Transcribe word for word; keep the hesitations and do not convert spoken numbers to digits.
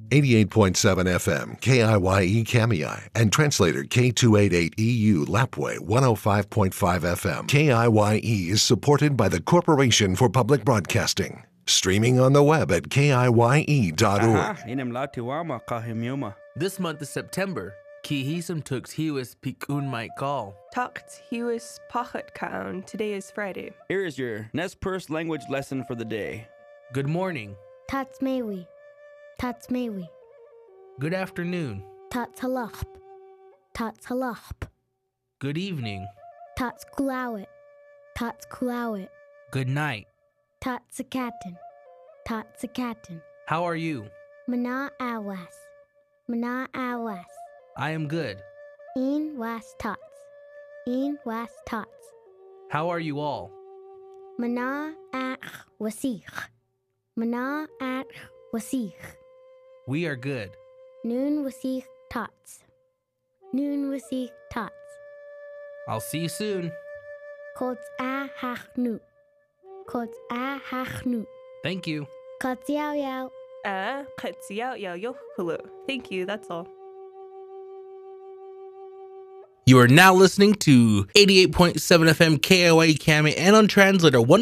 eighty-eight point seven F M, K I Y E Kamiai, and translator K two eighty-eight E U Lapway one oh five point five F M. K I Y E is supported by the Corporation for Public Broadcasting. Streaming on the web at K I Y E dot org. Aha, inimlatiwama kahimyuma. This month is September. Kihisum tux hiwis pikun might call. Tukt hiwis pachat kaun. Today is Friday. Here is your Nez language lesson for the day. Good morning. Tatsmewi. Tatsmewi. Good afternoon. Tatsalachp. Tatsalachp. Good evening. Tatskulawit. Tatskulawit. Good night. Tatsakatin. Tatsakatin. How are you? Mana awas. Mana awas. I am good. In was tots. In was tots. How are you all? Mana ach wasich. Mana ach wasich. We are good. Noon wasich tots. Noon wasich tots. I'll see you soon. Kots a hachnu. Kots a hachnu. Thank you. Kots yao yao. Ah, katsiao yao yohulu. Thank you, that's all. You are now listening to eighty-eight point seven F M K I Y E Kami and on translator one